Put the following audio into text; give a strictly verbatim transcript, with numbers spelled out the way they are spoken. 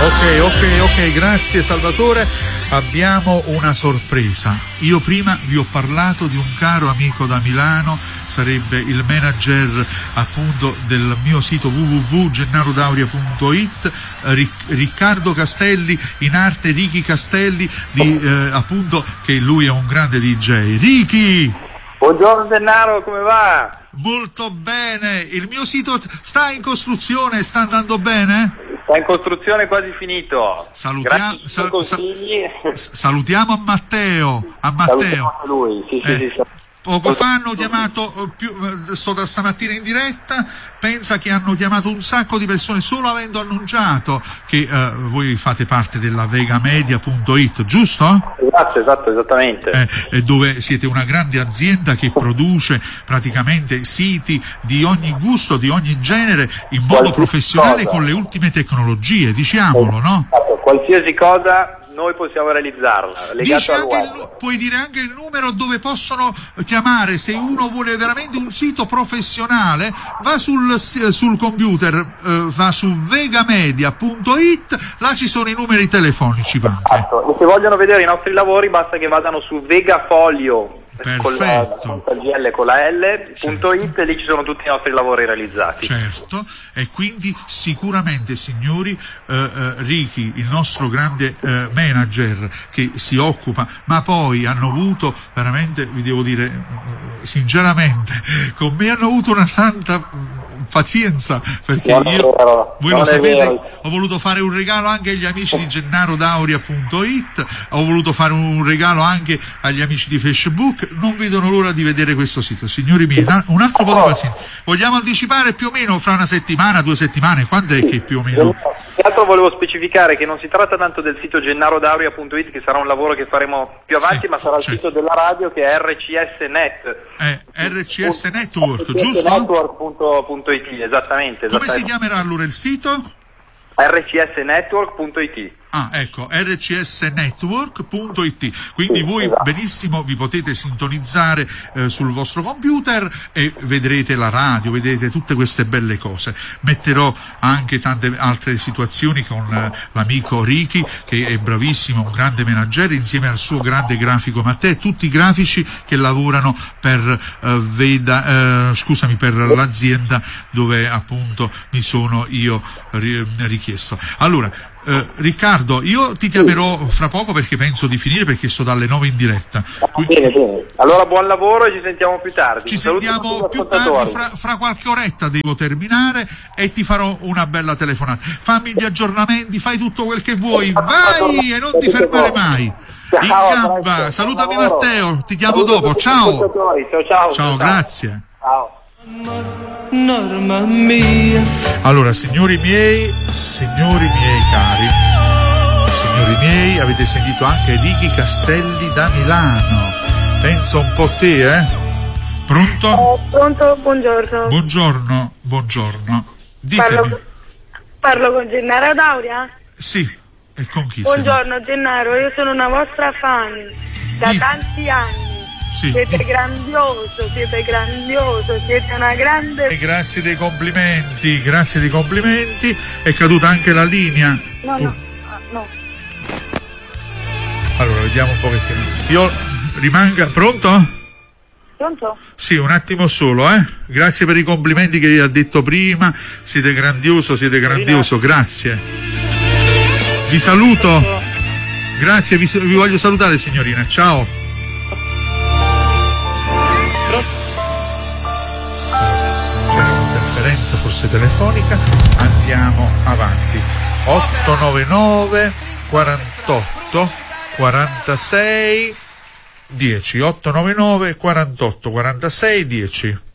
Ok, ok, ok, grazie Salvatore. Abbiamo una sorpresa. Io prima vi ho parlato di un caro amico da Milano, sarebbe il manager appunto del mio sito w w w punto gennaro dauria punto it, Riccardo Castelli, in arte Ricky Castelli, di, eh, appunto, che lui è un grande D J. Ricky! Buongiorno Gennaro, come va? Molto bene, il mio sito sta in costruzione, sta andando bene? Sta in costruzione, quasi finito. Salutiamo, sal, sal, salutiamo a Matteo. A Matteo. A lui. Sì, sì, eh, sì, poco fa hanno chiamato, più, sto da stamattina in diretta, pensa che hanno chiamato un sacco di persone solo avendo annunciato che eh, voi fate parte della vegamedia punto it, giusto? Esatto, esatto, esattamente. Eh, dove siete una grande azienda che produce praticamente siti di ogni gusto, di ogni genere, in modo qualsiasi professionale cosa, con le ultime tecnologie, diciamolo, no? Esatto, qualsiasi cosa noi possiamo realizzarla. Dici anche il, puoi dire anche il numero dove possono chiamare se uno vuole veramente un sito professionale, va sul, sul computer, eh, va su vegamedia punto it, là ci sono i numeri telefonici anche. Esatto. Se vogliono vedere i nostri lavori basta che vadano su Vegafolio con la, con la G L con la L punto it, e lì ci sono tutti i nostri lavori realizzati. Certo, e quindi sicuramente signori, eh, eh, Ricky, il nostro grande eh, manager che si occupa, ma poi hanno avuto veramente, vi devo dire sinceramente, con me hanno avuto una santa pazienza, perché non io, vero, voi lo sapete, ho voluto fare un regalo anche agli amici di gennaro dauria punto it, ho voluto fare un regalo anche agli amici di Facebook, non vedono l'ora di vedere questo sito. Signori miei, un altro po' di pazienza. Vogliamo anticipare più o meno fra una settimana, due settimane? Quando è che più o meno? Tra l'altro volevo specificare che non si tratta tanto del sito gennaro dauria punto it, che sarà un lavoro che faremo più avanti, sì, ma sarà il certo. sito della radio, che è R C S Net. Eh, R C S Network, giusto? Network punto it, esattamente, esattamente. Come si chiamerà allora il sito? R C S network punto it. Ah, ecco, R C S network punto it. Quindi sì, voi esatto. benissimo vi potete sintonizzare eh, sul vostro computer e vedrete la radio, vedrete tutte queste belle cose. Metterò anche tante altre situazioni con eh, l'amico Ricky, che è bravissimo, un grande manager, insieme al suo grande grafico Matteo, tutti i grafici che lavorano per eh, Veda, eh, scusami, per l'azienda dove appunto mi sono io ri- richiesto. Allora, Uh, Riccardo, io ti chiamerò fra poco perché penso di finire, perché sto dalle nove in diretta. Quindi, bene, bene. Allora buon lavoro e ci sentiamo più tardi. Ci sentiamo più tardi, fra, fra qualche oretta devo terminare e ti farò una bella telefonata. Fammi gli aggiornamenti, fai tutto quel che vuoi, vai e non ti fermare mai. In gamba, salutami Matteo, ti chiamo dopo, ciao. Ciao, ciao. Ciao, grazie. Ciao. Allora, signori miei, signori miei cari, signori miei, avete sentito anche Ricky Castelli da Milano. Pensa un po' te, eh? Pronto? Eh, pronto, buongiorno. Buongiorno, buongiorno. Ditemi. Parlo, parlo con Gennaro Dauria? Sì, e con chi? Buongiorno Gennaro, io sono una vostra fan da Di... tanti anni. Sì. Siete grandioso, siete grandioso, siete una grande... E grazie dei complimenti, grazie dei complimenti. È caduta anche la linea. No, no, no. Allora, vediamo un pochettino. Io rimanga... Pronto? Pronto? Sì, un attimo solo, eh. Grazie per i complimenti che ha detto prima. Siete grandioso, siete grandioso, grazie. Vi saluto. Grazie, vi, vi voglio salutare signorina, ciao. Forse telefonica, andiamo avanti. Otto nove nove quarantotto quarantasei dieci, otto nove nove quarantotto quarantasei dieci.